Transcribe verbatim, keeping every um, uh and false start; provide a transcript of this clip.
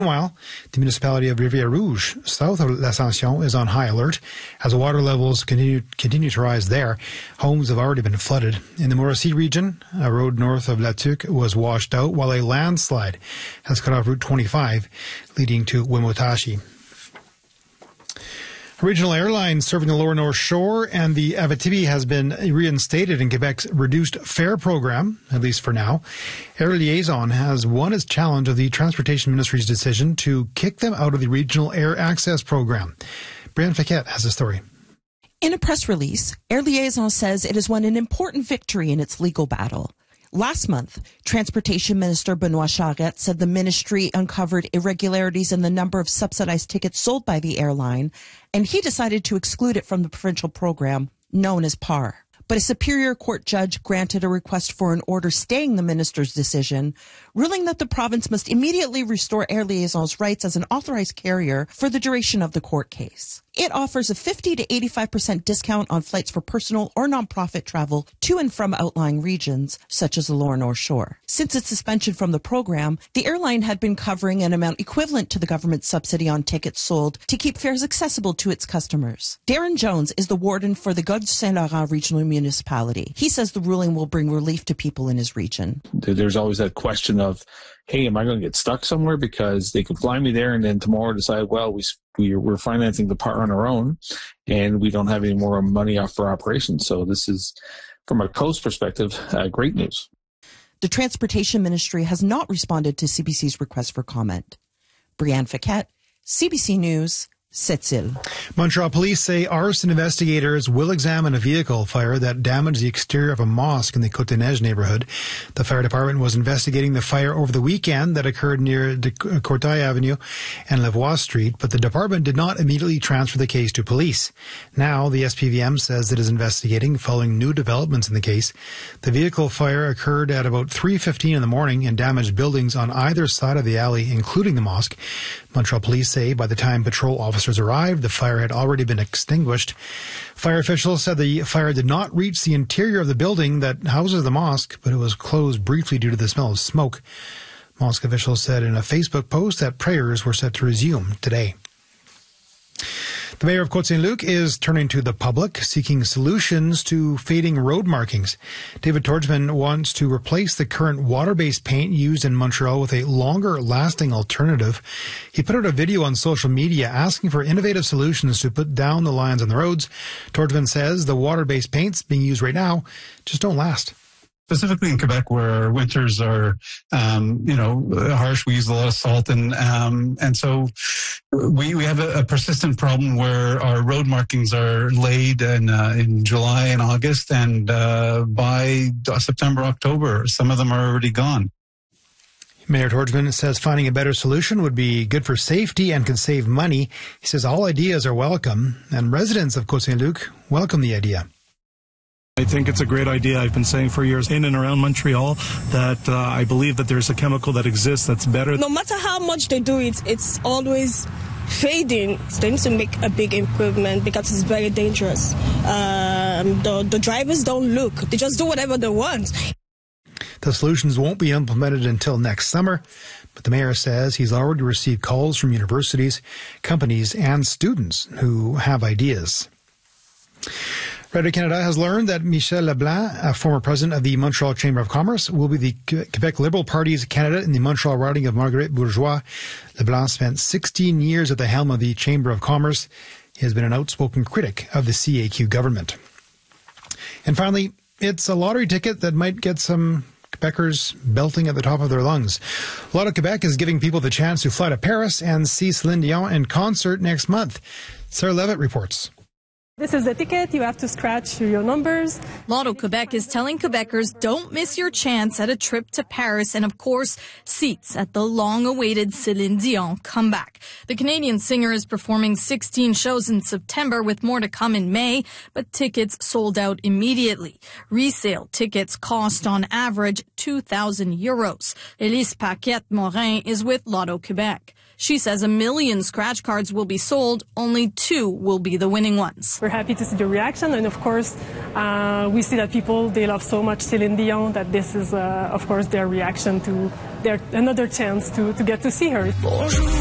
Meanwhile, the municipality of Rivière-Rouge, south of L'Ascension, is on high alert as the water levels continue, continue to rise there. Homes have already been flooded. In the Mauricie region, a road north of La Tuque was washed out, while a landslide has cut off Route twenty-five, leading to Wimotashi. A regional airline serving the Lower North Shore and the Abitibi has been reinstated in Quebec's reduced fare program, at least for now. Air Liaison has won its challenge of the Transportation Ministry's decision to kick them out of the Regional Air Access Program. Brianne Fiquette has the story. In a press release, Air Liaison says it has won an important victory in its legal battle. Last month, Transportation Minister Benoit Charette said the ministry uncovered irregularities in the number of subsidized tickets sold by the airline, and he decided to exclude it from the provincial program known as P A R. But a Superior Court judge granted a request for an order staying the minister's decision, ruling that the province must immediately restore Air Liaison's rights as an authorized carrier for the duration of the court case. It offers a fifty to eighty-five percent discount on flights for personal or nonprofit travel to and from outlying regions, such as the Lower North Shore. Since its suspension from the program, the airline had been covering an amount equivalent to the government subsidy on tickets sold to keep fares accessible to its customers. Darren Jones is the warden for the Gaude-Saint-Laurent Regional Municipality. He says the ruling will bring relief to people in his region. There's always that question of, hey, am I going to get stuck somewhere? Because they could fly me there and then tomorrow decide, well, we, we, we're financing the part on our own and we don't have any more money off for operations. So this is, from a coast perspective, uh, great news. The Transportation Ministry has not responded to C B C's request for comment. Brianne Fiquette, C B C News, Sept-Îles. Montreal police say arson investigators will examine a vehicle fire that damaged the exterior of a mosque in the Côte-des-Neiges neighborhood. The fire department was investigating the fire over the weekend that occurred near de Courtaille Avenue and Lavoie Street, but the department did not immediately transfer the case to police. Now, the S P V M says it is investigating following new developments in the case. The vehicle fire occurred at about three fifteen in the morning and damaged buildings on either side of the alley, including the mosque. Montreal police say by the time patrol officers arrived, the fire had already been extinguished. Fire officials said the fire did not reach the interior of the building that houses the mosque, but it was closed briefly due to the smell of smoke. Mosque officials said in a Facebook post that prayers were set to resume today. The mayor of Côte-Saint-Luc is turning to the public, seeking solutions to fading road markings. David Torgman wants to replace the current water-based paint used in Montreal with a longer-lasting alternative. He put out a video on social media asking for innovative solutions to put down the lines on the roads. Torgman says the water-based paints being used right now just don't last. Specifically in Quebec, where our winters are, um, you know, harsh, we use a lot of salt, and um, and so we we have a, a persistent problem where our road markings are laid in uh, in July and August, and uh, by September, October, some of them are already gone. Mayor Torgman says finding a better solution would be good for safety and can save money. He says all ideas are welcome, and residents of Côte-Saint-Luc welcome the idea. I think it's a great idea. I've been saying for years in and around Montreal that uh, I believe that there's a chemical that exists that's better. No matter how much they do it, it's always fading. They need to make a big improvement because it's very dangerous. Um, the, the drivers don't look. They just do whatever they want. The solutions won't be implemented until next summer, but the mayor says he's already received calls from universities, companies, and students who have ideas. Radio Canada has learned that Michel Leblanc, a former president of the Montreal Chamber of Commerce, will be the Quebec Liberal Party's candidate in the Montreal riding of Marguerite Bourgeois. Leblanc spent sixteen years at the helm of the Chamber of Commerce. He has been an outspoken critic of the C A Q government. And finally, it's a lottery ticket that might get some Quebecers belting at the top of their lungs. Lotto Quebec is giving people the chance to fly to Paris and see Celine Dion in concert next month. Sarah Levitt reports. This is the ticket. You have to scratch your numbers. Lotto Quebec is telling Quebecers don't miss your chance at a trip to Paris and, of course, seats at the long-awaited Celine Dion comeback. The Canadian singer is performing sixteen shows in September with more to come in May, but tickets sold out immediately. Resale tickets cost on average two thousand euros. Elise Paquette-Morin is with Lotto Quebec. She says a million scratch cards will be sold, only two will be the winning ones. We're happy to see the reaction, and of course, uh, we see that people, they love so much Celine Dion that this is, uh, of course, their reaction to their, another chance to, to get to see her.